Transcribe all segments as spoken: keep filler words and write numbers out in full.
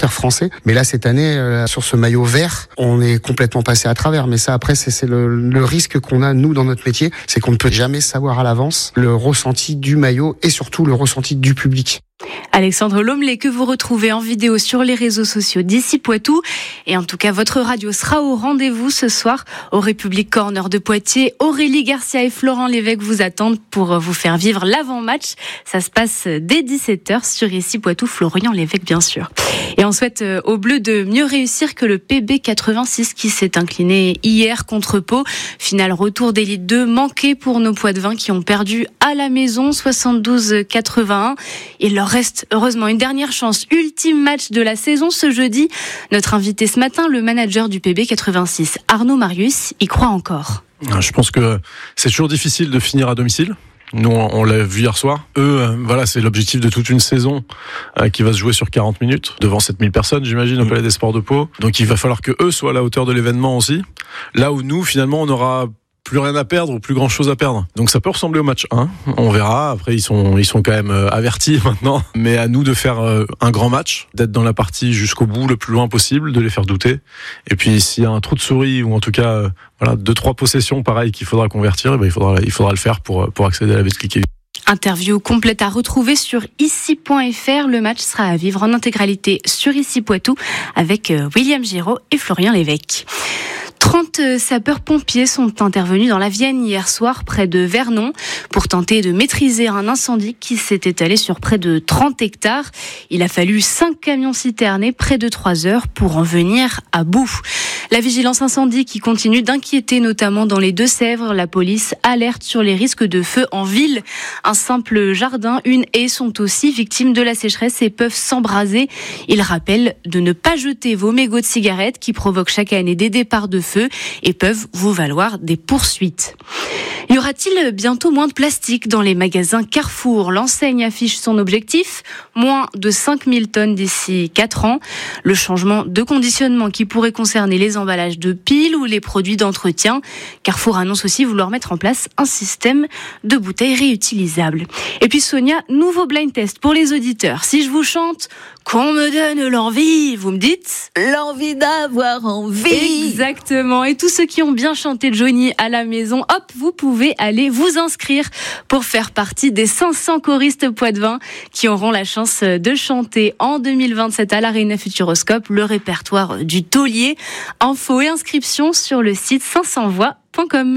supporters français. Mais là, cette année, euh, sur ce maillot vert, on est complètement passé à travers. Mais ça, après, c'est, c'est le, le risque qu'on a, nous, dans notre métier, c'est qu'on ne peut jamais savoir à l'avance le ressenti du maillot et surtout le ressenti du public. Alexandre Lomelet, que vous retrouvez en vidéo sur les réseaux sociaux d'ici Poitou. Et en tout cas, votre radio sera au rendez-vous ce soir au République Corner de Poitiers. Aurélie Garcia et Florent Lévesque vous attendent pour vous faire vivre l'avant-match. Ça se passe dès dix-sept heures sur ici Poitou. Florian Lévesque, bien sûr. Et on souhaite aux Bleus de mieux réussir que le P B quatre-vingt-six qui s'est incliné hier contre Pau. Final retour d'élite deux, manqué pour nos Poitevins qui ont perdu à la maison soixante-douze quatre-vingt-un. Il leur reste heureusement une dernière chance, ultime match de la saison ce jeudi. Notre invité ce matin, le manager du P B quatre-vingt-six, Arnaud Marius, y croit encore. Je pense que c'est toujours difficile de finir à domicile. Nous, on l'a vu hier soir. Eux, euh, voilà, c'est l'objectif de toute une saison euh, qui va se jouer sur quarante minutes, devant sept mille personnes, j'imagine, au Palais des Sports de Pau. Donc il va falloir que eux soient à la hauteur de l'événement aussi. Là où nous, finalement, on aura plus rien à perdre ou plus grand chose à perdre. Donc ça peut ressembler au match un. On verra. Après, ils sont, ils sont quand même avertis maintenant. Mais à nous de faire un grand match, d'être dans la partie jusqu'au bout, le plus loin possible, de les faire douter. Et puis s'il y a un trou de souris ou en tout cas, voilà, deux, trois possessions pareil qu'il faudra convertir, eh ben, il faudra, il faudra le faire pour, pour accéder à la Betclic. Interview complète à retrouver sur ici point f r. Le match sera à vivre en intégralité sur Ici Poitou avec William Giraud et Florian Lévesque. trente sapeurs-pompiers sont intervenus dans la Vienne hier soir près de Vernon pour tenter de maîtriser un incendie qui s'est étalé sur près de trente hectares. Il a fallu cinq camions citernés près de trois heures pour en venir à bout. La vigilance incendie qui continue d'inquiéter notamment dans les Deux-Sèvres. La police alerte sur les risques de feu en ville. Un simple jardin, une haie sont aussi victimes de la sécheresse et peuvent s'embraser. Il rappelle de ne pas jeter vos mégots de cigarettes qui provoquent chaque année des départs de feu et peuvent vous valoir des poursuites. Y aura-t-il bientôt moins de plastique dans les magasins Carrefour ? L'enseigne affiche son objectif, moins de cinq mille tonnes d'ici quatre ans. Le changement de conditionnement qui pourrait concerner les emballages de piles ou les produits d'entretien. Carrefour annonce aussi vouloir mettre en place un système de bouteilles réutilisables. Et puis Sonia, nouveau blind test pour les auditeurs. Si je vous chante « Qu'on me donne l'envie », vous me dites ? L'envie d'avoir envie. Exactement. Et tous ceux qui ont bien chanté Johnny à la maison, hop, vous pouvez aller vous inscrire pour faire partie des cinq cents choristes poitevins qui auront la chance de chanter en deux mille vingt-sept à l'Arena Futuroscope le répertoire du taulier. Infos et inscriptions sur le site cinq cents voix point com.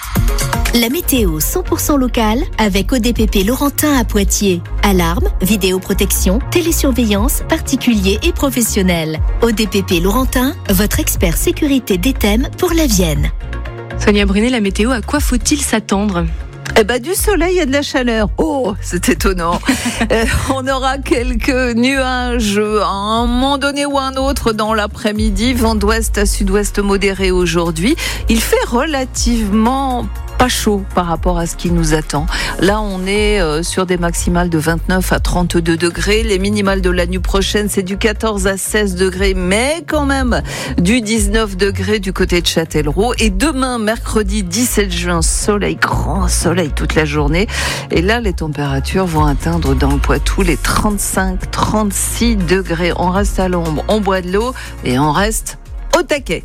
La météo cent pour cent locale avec O D P P Laurentin à Poitiers. Alarme, vidéoprotection, télésurveillance, particuliers et professionnels. O D P P Laurentin, votre expert sécurité des thèmes pour la Vienne. Sonia Brunet, la météo, à quoi faut-il s'attendre ? Eh ben, du soleil et de la chaleur. Oh, c'est étonnant. euh, on aura quelques nuages à un moment donné ou un autre dans l'après-midi. Vent d'ouest à sud-ouest modéré aujourd'hui. Il fait relativement pas chaud par rapport à ce qui nous attend. Là, on est euh, sur des maximales de vingt-neuf à trente-deux degrés. Les minimales de la nuit prochaine, c'est du quatorze à seize degrés, mais quand même du dix-neuf degrés du côté de Châtellerault. Et demain, mercredi dix-sept juin, soleil, grand soleil toute la journée. Et là, les températures vont atteindre dans le Poitou les trente-cinq, trente-six degrés. On reste à l'ombre, on boit de l'eau et on reste au taquet.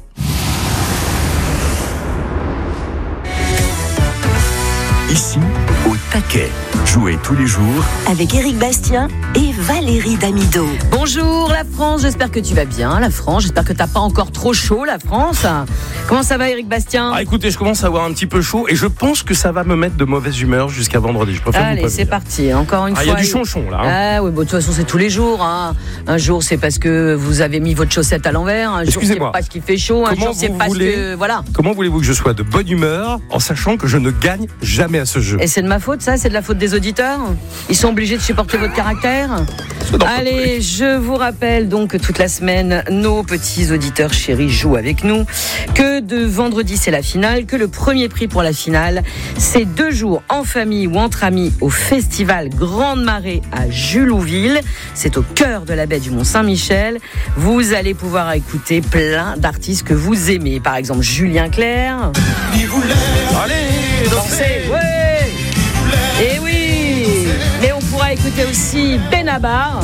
Ici, au taquet. Jouez tous les jours avec Éric Bastien et Valérie Damido. Bonjour la France, j'espère que tu vas bien la France, j'espère que t'as pas encore trop chaud la France. Comment ça va Éric Bastien ? Ah écoutez, je commence à avoir un petit peu chaud et je pense que ça va me mettre de mauvaise humeur jusqu'à vendredi. Je préfère Allez, c'est parti, encore une ah, fois. Il y a du chonchon là. Hein. Ah oui, bon, de toute façon c'est tous les jours. Hein. Un jour c'est parce que vous avez mis votre chaussette à l'envers, un jour c'est parce qu'il fait chaud, un Comment jour c'est parce voulez... que... Voilà. Comment voulez-vous que je sois de bonne humeur en sachant que je ne gagne jamais à ce jeu ? Et c'est de ma faute ça ? C'est de la faute des auditeurs ? Ils sont obligés de supporter votre caractère ? Allez, je vous rappelle donc que toute la semaine, nos petits auditeurs chéris jouent avec nous, que de vendredi c'est la finale, que le premier prix pour la finale, c'est deux jours en famille ou entre amis au festival Grande Marée à Julouville. C'est au cœur de la baie du Mont-Saint-Michel. Vous allez pouvoir écouter plein d'artistes que vous aimez, par exemple Julien Clerc. Allez, dansez, ouais. Et oui, mais on pourra écouter aussi Benabar.